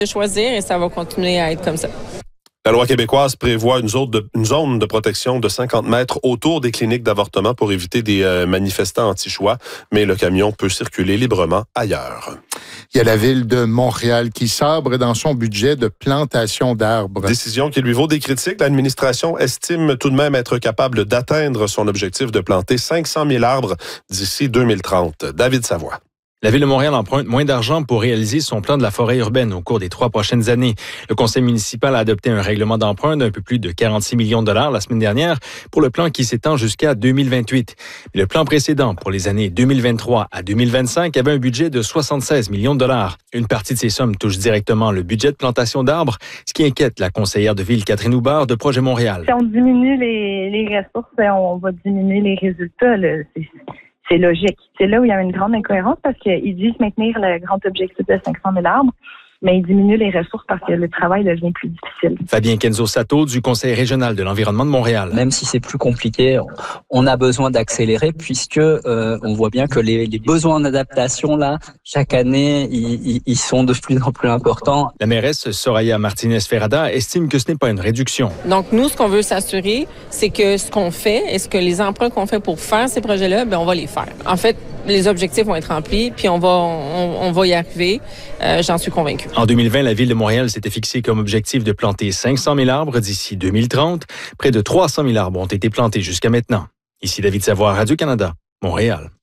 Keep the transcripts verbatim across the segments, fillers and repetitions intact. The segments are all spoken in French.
de choisir et ça va continuer à être comme ça. La loi québécoise prévoit une zone, de, une zone de protection de cinquante mètres autour des cliniques d'avortement pour éviter des euh, manifestants anti-choix, mais le camion peut circuler librement ailleurs. Il y a la ville de Montréal qui sabre dans son budget de plantation d'arbres. Décision qui lui vaut des critiques. L'administration estime tout de même être capable d'atteindre son objectif de planter cinq cent mille arbres d'ici deux mille trente. David Savoie. La Ville de Montréal emprunte moins d'argent pour réaliser son plan de la forêt urbaine au cours des trois prochaines années. Le conseil municipal a adopté un règlement d'emprunt d'un peu plus de quarante-six millions de dollars la semaine dernière pour le plan qui s'étend jusqu'à deux mille vingt-huit. Mais le plan précédent pour les années deux mille vingt-trois à deux mille vingt-cinq avait un budget de soixante-seize millions de dollars. Une partie de ces sommes touche directement le budget de plantation d'arbres, ce qui inquiète la conseillère de ville Catherine Houbard de Projet Montréal. Si on diminue les, les ressources, on va diminuer les résultats. Là. C'est... C'est logique. C'est là où il y a une grande incohérence parce qu'ils disent maintenir le grand objectif de cinq cent mille arbres, mais ils diminuent les ressources parce que le travail devient plus difficile. Fabien Kenzo-Sato du Conseil régional de l'environnement de Montréal. Même si c'est plus compliqué, on a besoin d'accélérer puisque euh, on voit bien que les, les besoins d'adaptation, là, chaque année, ils, ils sont de plus en plus importants. La mairesse Soraya Martinez-Ferrada estime que ce n'est pas une réduction. Donc, nous, ce qu'on veut s'assurer, c'est que ce qu'on fait, est-ce que les emprunts qu'on fait pour faire ces projets-là, ben on va les faire. En fait, les objectifs vont être remplis, puis on va, on, on va y arriver. Euh, j'en suis convaincue. En deux mille vingt, la Ville de Montréal s'était fixé comme objectif de planter cinq cent mille arbres d'ici deux mille trente. Près de trois cent mille arbres ont été plantés jusqu'à maintenant. Ici David Savoie, Radio-Canada, Montréal.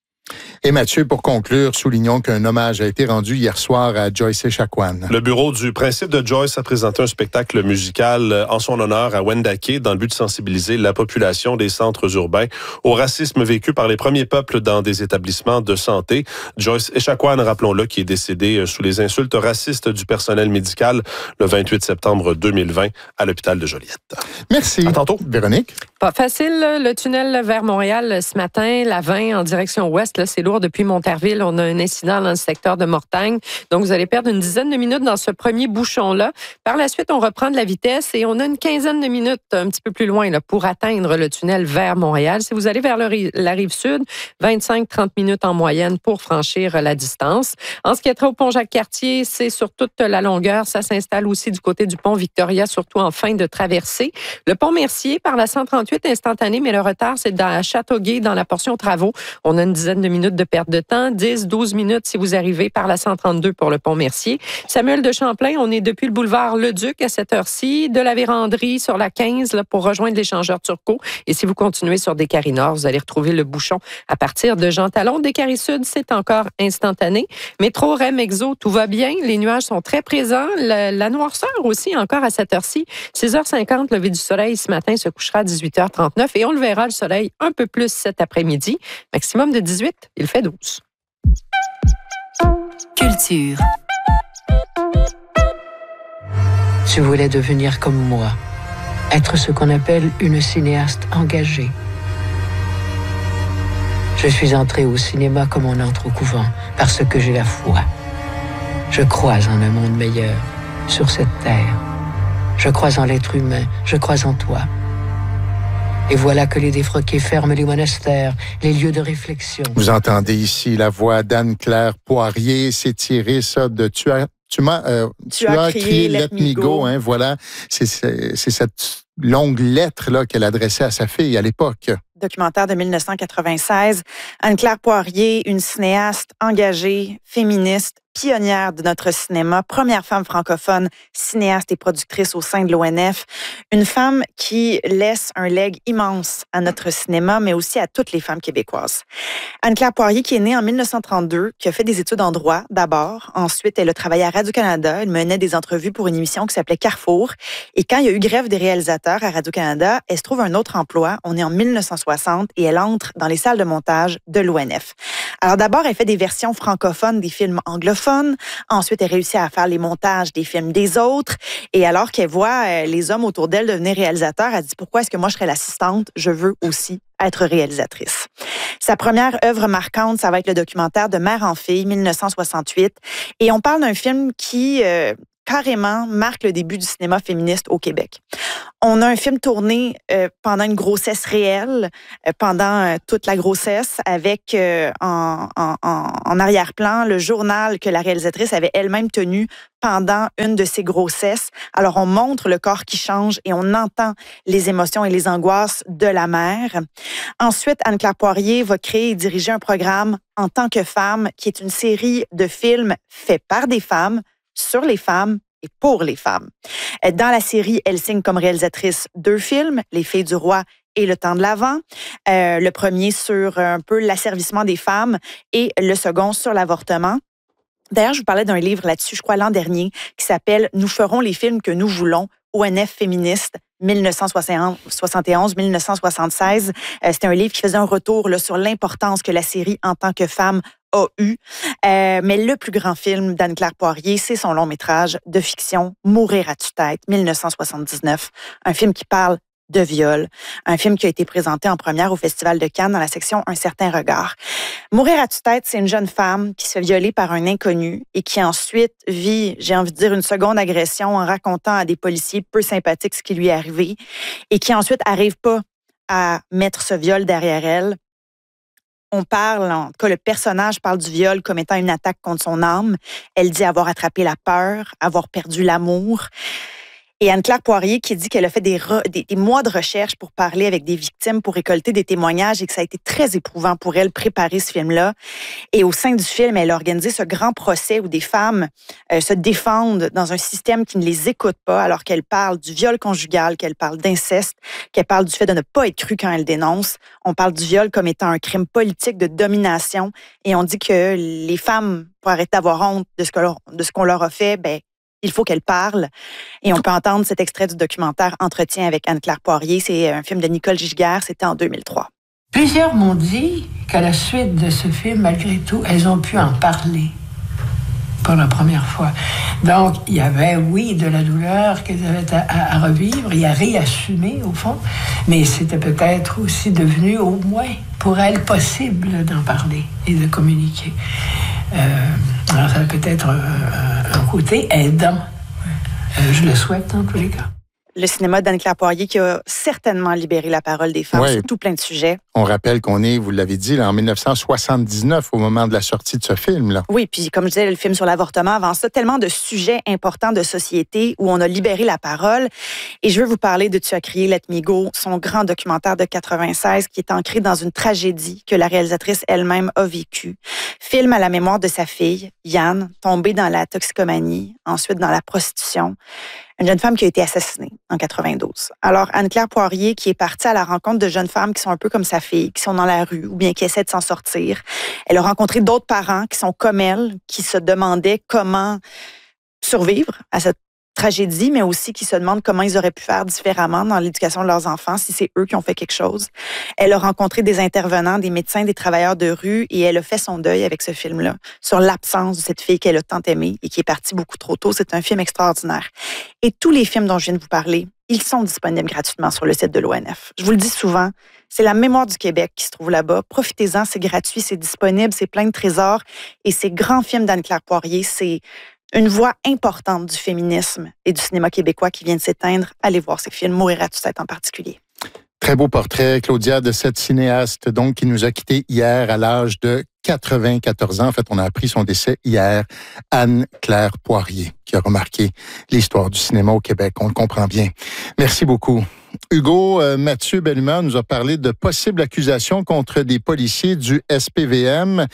Et Mathieu, pour conclure, soulignons qu'un hommage a été rendu hier soir à Joyce Echaquan. Le bureau du principe de Joyce a présenté un spectacle musical en son honneur à Wendake dans le but de sensibiliser la population des centres urbains au racisme vécu par les premiers peuples dans des établissements de santé. Joyce Echaquan, rappelons-le, qui est décédée sous les insultes racistes du personnel médical le vingt-huit septembre deux mille vingt à l'hôpital de Joliette. Merci. À tantôt. Véronique? Pas facile, le tunnel vers Montréal ce matin, la vingt en direction ouest, là, c'est lourd depuis Monterville. On a un incident dans le secteur de Mortagne. Donc, vous allez perdre une dizaine de minutes dans ce premier bouchon-là. Par la suite, on reprend de la vitesse et on a une quinzaine de minutes un petit peu plus loin là, pour atteindre le tunnel vers Montréal. Si vous allez vers le, la rive sud, vingt-cinq à trente minutes en moyenne pour franchir la distance. En ce qui est trait au pont Jacques-Cartier, c'est sur toute la longueur. Ça s'installe aussi du côté du pont Victoria, surtout en fin de traversée. Le pont Mercier, par la cent trente-huit, instantané, mais le retard, c'est dans Châteauguay, dans la portion travaux. On a une dizaine de minutes de perte de temps, dix à douze minutes si vous arrivez par la cent trente-deux pour le pont Mercier. Samuel de Champlain, on est depuis le boulevard Leduc à cette heure-ci, de la Vérandrie sur la quinze là, pour rejoindre l'échangeur Turcot. Et si vous continuez sur Descaries Nord, vous allez retrouver le bouchon à partir de Jean Talon. Descaries Sud, c'est encore instantané. Métro, R E M, Exo, tout va bien. Les nuages sont très présents. La, la noirceur aussi, encore à cette heure-ci. six heures cinquante, lever du soleil ce matin, se couchera à dix-huit heures trente-neuf et on le verra le soleil un peu plus cet après-midi. Maximum de dix-huit, il fait douze. Culture. Tu voulais devenir comme moi, être ce qu'on appelle une cinéaste engagée. Je suis entrée au cinéma comme on entre au couvent, parce que j'ai la foi. Je crois en un monde meilleur, sur cette terre. Je crois en l'être humain, je crois en toi. Et voilà que les défroqués ferment les monastères, les lieux de réflexion. Vous entendez ici la voix d'Anne-Claire Poirier. C'est tiré ça de Tu as, tu m'as, euh, tu, tu as, as crié Let me go. Hein, voilà, c'est, c'est, c'est cette longue lettre là qu'elle adressait à sa fille à l'époque. Documentaire de dix-neuf cent quatre-vingt-seize. Anne-Claire Poirier, une cinéaste engagée, féministe, pionnière de notre cinéma, première femme francophone, cinéaste et productrice au sein de l'O N F. Une femme qui laisse un legs immense à notre cinéma, mais aussi à toutes les femmes québécoises. Anne-Claire Poirier, qui est née en dix-neuf cent trente-deux, qui a fait des études en droit d'abord. Ensuite, elle a travaillé à Radio-Canada. Elle menait des entrevues pour une émission qui s'appelait Carrefour. Et quand il y a eu grève des réalisateurs à Radio-Canada, elle se trouve un autre emploi. On est en dix-neuf cent soixante et elle entre dans les salles de montage de l'O N F. Alors d'abord, elle fait des versions francophones des films anglophones. Ensuite, elle réussit à faire les montages des films des autres. Et alors qu'elle voit les hommes autour d'elle devenir réalisateurs, elle dit « Pourquoi est-ce que moi, je serais l'assistante? Je veux aussi être réalisatrice. » Sa première œuvre marquante, ça va être le documentaire de Mère en fille, dix-neuf cent soixante-huit. Et on parle d'un film qui... Euh, carrément marque le début du cinéma féministe au Québec. On a un film tourné euh, pendant une grossesse réelle, euh, pendant euh, toute la grossesse, avec euh, en, en, en arrière-plan le journal que la réalisatrice avait elle-même tenu pendant une de ses grossesses. Alors, on montre le corps qui change et on entend les émotions et les angoisses de la mère. Ensuite, Anne-Claire Poirier va créer et diriger un programme En tant que femme, qui est une série de films faits par des femmes, sur les femmes et pour les femmes. Dans la série, elle signe comme réalisatrice deux films, Les Filles du Roi et Le Temps de l'Avent. Euh, le premier sur un peu l'asservissement des femmes et le second sur l'avortement. D'ailleurs, je vous parlais d'un livre là-dessus, je crois, l'an dernier, qui s'appelle « Nous ferons les films que nous voulons », O N F féministe, dix-neuf cent soixante et onze à dix-neuf cent soixante-seize. Euh, c'était un livre qui faisait un retour là, sur l'importance que la série En tant que femme a eu. Euh, mais le plus grand film d'Anne-Claire Poirier, c'est son long métrage de fiction Mourir à tue-tête, dix-neuf cent soixante-dix-neuf. Un film qui parle de viol. Un film qui a été présenté en première au Festival de Cannes dans la section Un certain regard. Mourir à tue-tête, c'est une jeune femme qui se fait violer par un inconnu et qui ensuite vit, j'ai envie de dire, une seconde agression en racontant à des policiers peu sympathiques ce qui lui est arrivé et qui ensuite n'arrive pas à mettre ce viol derrière elle. On parle, en tout cas, le personnage parle du viol comme étant une attaque contre son âme. Elle dit avoir attrapé la peur, avoir perdu l'amour. Et Anne-Claire Poirier qui dit qu'elle a fait des, re, des, des mois de recherche pour parler avec des victimes, pour récolter des témoignages et que ça a été très éprouvant pour elle préparer ce film-là. Et au sein du film, elle a organisé ce grand procès où des femmes euh, se défendent dans un système qui ne les écoute pas alors qu'elles parlent du viol conjugal, qu'elles parlent d'inceste, qu'elles parlent du fait de ne pas être crues quand elles dénoncent. On parle du viol comme étant un crime politique de domination et on dit que les femmes, pour arrêter d'avoir honte de ce, que leur, de ce qu'on leur a fait, ben il faut qu'elle parle. Et on peut entendre cet extrait du documentaire Entretien avec Anne-Claire Poirier. C'est un film de Nicole Giguère. C'était en deux mille trois. Plusieurs m'ont dit qu'à la suite de ce film, malgré tout, elles ont pu en parler pour la première fois. Donc, il y avait, oui, de la douleur qu'elles avaient à, à, à revivre et à réassumer, au fond. Mais c'était peut-être aussi devenu, au moins, pour elles, possible d'en parler et de communiquer. Euh, alors, ça a peut-être un, un côté aidant. Euh, je le souhaite, en tous les cas. Le cinéma d'Anne-Claire Poirier qui a certainement libéré la parole des femmes ouais. sur tout plein de sujets. On rappelle qu'on est, vous l'avez dit, là, en dix-neuf cent soixante-dix-neuf au moment de la sortie de ce film-là. Oui, puis comme je disais, le film sur l'avortement, avant ça, tellement de sujets importants de société où on a libéré la parole. Et je veux vous parler de Tu as crié, Let me go, son grand documentaire de quatre-vingt-seize qui est ancré dans une tragédie que la réalisatrice elle-même a vécue. Film à la mémoire de sa fille, Yann, tombée dans la toxicomanie, ensuite dans la prostitution. Une jeune femme qui a été assassinée en quatre-vingt-douze. Alors, Anne-Claire Poirier, qui est partie à la rencontre de jeunes femmes qui sont un peu comme sa fille, qui sont dans la rue ou bien qui essaient de s'en sortir. Elle a rencontré d'autres parents qui sont comme elle, qui se demandaient comment survivre à cette tragédie, mais aussi qui se demandent comment ils auraient pu faire différemment dans l'éducation de leurs enfants, si c'est eux qui ont fait quelque chose. Elle a rencontré des intervenants, des médecins, des travailleurs de rue, et elle a fait son deuil avec ce film-là, sur l'absence de cette fille qu'elle a tant aimée et qui est partie beaucoup trop tôt. C'est un film extraordinaire. Et tous les films dont je viens de vous parler, ils sont disponibles gratuitement sur le site de l'O N F. Je vous le dis souvent, c'est la mémoire du Québec qui se trouve là-bas. Profitez-en, c'est gratuit, c'est disponible, c'est plein de trésors. Et ces grands films d'Anne-Claire Poirier, c'est une voix importante du féminisme et du cinéma québécois qui vient de s'éteindre. Allez voir ces films, Mourir à tue-tête en particulier. Très beau portrait, Claudia, de cette cinéaste donc qui nous a quittés hier à l'âge de quatre-vingt-quatorze ans. En fait, on a appris son décès hier. Anne-Claire Poirier, qui a remarqué l'histoire du cinéma au Québec. On le comprend bien. Merci beaucoup. Hugo, euh, Mathieu Bellumeur nous a parlé de possibles accusations contre des policiers du S P V M.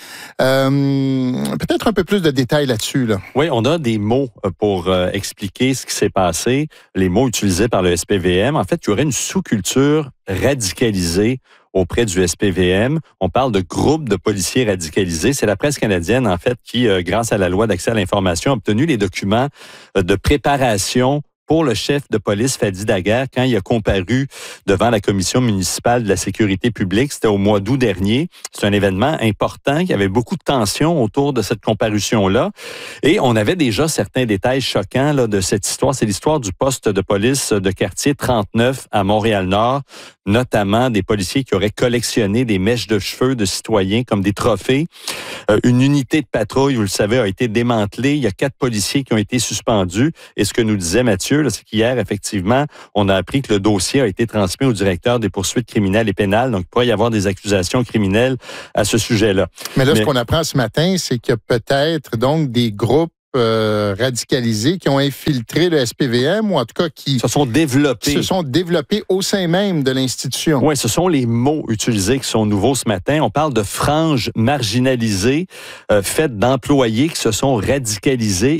Euh, peut-être un peu plus de détails là-dessus, là. Oui, on a des mots pour euh, expliquer ce qui s'est passé, les mots utilisés par le S P V M. En fait, il y aurait une sous-culture radicalisée auprès du S P V M. On parle de groupes de policiers radicalisés. C'est la presse canadienne, en fait, qui, euh, grâce à la loi d'accès à l'information, a obtenu les documents euh, de préparation pour le chef de police, Fadi Daguerre, quand il a comparu devant la commission municipale de la sécurité publique. C'était au mois d'août dernier. C'est un événement important. Il y avait beaucoup de tensions autour de cette comparution-là. Et on avait déjà certains détails choquants là, de cette histoire. C'est l'histoire du poste de police de quartier trente-neuf à Montréal-Nord, notamment des policiers qui auraient collectionné des mèches de cheveux de citoyens comme des trophées. Euh, une unité de patrouille, vous le savez, a été démantelée. Il y a quatre policiers qui ont été suspendus. Et ce que nous disait Mathieu, là, c'est qu'hier, effectivement, on a appris que le dossier a été transmis au directeur des poursuites criminelles et pénales. Donc, il pourrait y avoir des accusations criminelles à ce sujet-là. Mais là, Mais... ce qu'on apprend ce matin, c'est qu'il y a peut-être donc des groupes Euh, radicalisés qui ont infiltré le S P V M ou en tout cas qui se sont développés. se sont développés au sein même de l'institution. Oui, ce sont les mots utilisés qui sont nouveaux ce matin. On parle de franges marginalisées, euh, faites d'employés qui se sont radicalisés